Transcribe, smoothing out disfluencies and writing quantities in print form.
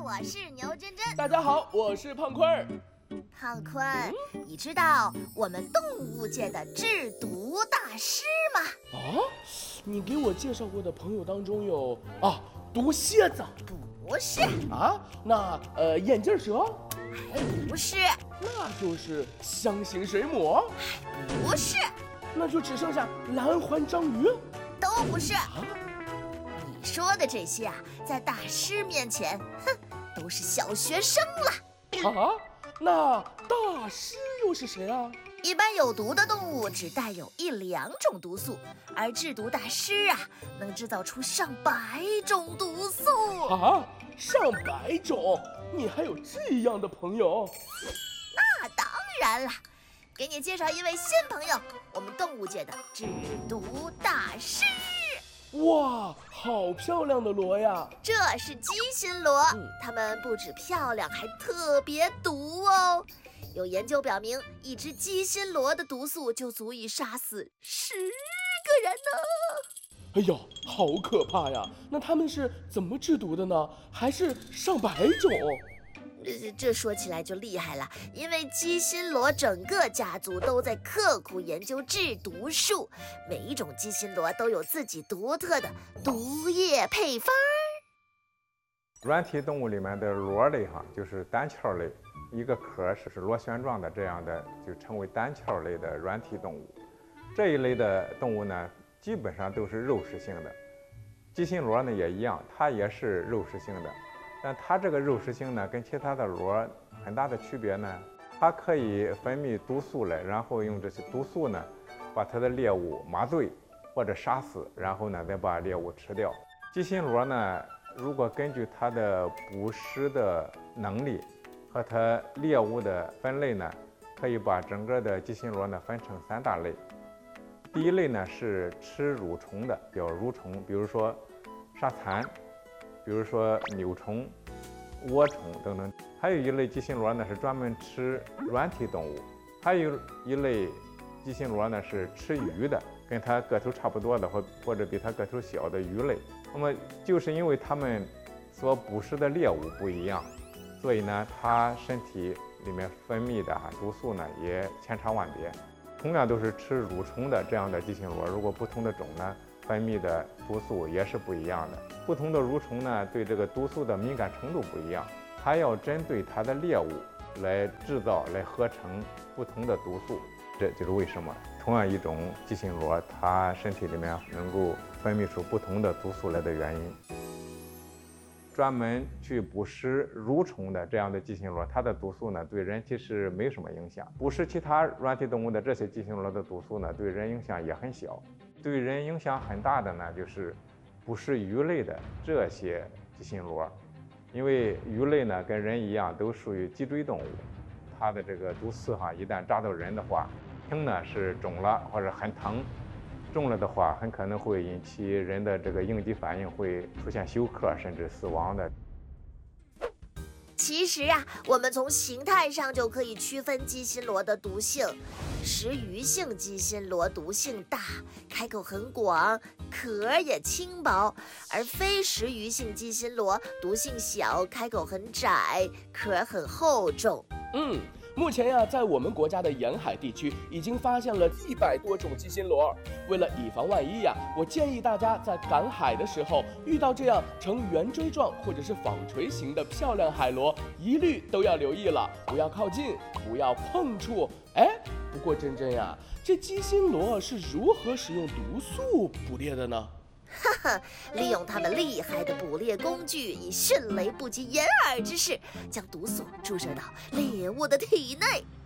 我是牛真真。 大家好，我是胖坤儿。 胖坤，你知道我们动物界的制毒大师吗？ 你给我介绍过的朋友当中有毒蝎子？ 不是。 那眼镜蛇？ 不是。 那就是香型水母？ 不是。那就只剩下蓝环章鱼？ 都不是。你说的这些在大师面前，都是小学生了。 那大师又是谁啊？ 一般有毒的动物只带有1-2种毒素，而制毒大师能制造出上百种毒素。 上百种？你还有这样的朋友？ 那当然了，给你介绍一位新朋友，我们动物界的制毒大师。 哇，好漂亮的螺呀！ 这是鸡心螺，它们不止漂亮，还特别毒哦。有研究表明，一只鸡心螺的毒素就足以杀死10个人呢。 哎呦，好可怕呀！那他们是怎么制毒的呢？还是上百种？ 这说起来就厉害了，因为鸡心螺整个家族都在刻苦研究制毒术，每一种鸡心螺都有自己独特的毒液配方。 软体动物里面的螺类就是单壳类，一个壳是螺旋状的，这样的就称为单壳类的软体动物。这一类的动物呢，基本上都是肉食性的。鸡心螺呢也一样，它也是肉食性的。但它这个肉食性呢，跟其他的螺很大的区别呢，它可以分泌毒素来，然后用这些毒素呢，把它的猎物麻醉或者杀死，然后呢再把猎物吃掉。鸡心螺呢，如果根据它的捕食的能力和它猎物的分类呢，可以把整个的鸡心螺呢分成3大类。第一类呢是吃蠕虫的，叫蠕虫，比如说沙蚕，比如说牛虫、涡虫等等。还有一类鸡心螺呢是专门吃软体动物，还有一类鸡心螺呢是吃鱼的，跟它个头差不多的或者比它个头小的鱼类。那么就是因为它们所捕食的猎物不一样，所以呢它身体里面分泌的毒素呢也千差万别。同样都是吃蠕虫的这样的鸡心螺，如果不同的种呢，分泌的毒素也是不一样的。不同的蠕虫呢，对这个毒素的敏感程度不一样，它要针对它的猎物来制造、来合成不同的毒素。这就是为什么同样一种鸡心螺，它身体里面能够分泌出不同的毒素来的原因。专门去捕食蠕虫的这样的鸡心螺，它的毒素呢对人体是没什么影响。捕食其他软体动物的这些鸡心螺的毒素呢，对人影响也很小。对人影响很大的呢，就是捕食鱼类的这些鸡心螺，因为鱼类呢跟人一样都属于脊椎动物，它的这个毒刺一旦扎到人的话，轻呢是肿了或者很疼，重了的话很可能会引起人的这个应激反应，会出现休克甚至死亡的。 其实我们从形态上就可以区分鸡心螺的毒性。食鱼性鸡心螺毒性大，开口很广，壳也轻薄；而非食鱼性鸡心螺毒性小，开口很窄，壳很厚重。 目前在我们国家的沿海地区已经发现了100多种鸡心螺。为了以防万一我建议大家在赶海的时候遇到这样呈圆锥状或者是纺锤形的漂亮海螺，一律都要留意了，不要靠近，不要碰触。不过真真这鸡心螺是如何使用毒素捕猎的呢？ 利用他们厉害的捕猎工具，以迅雷不及掩耳之势将毒素注射到猎物的体内。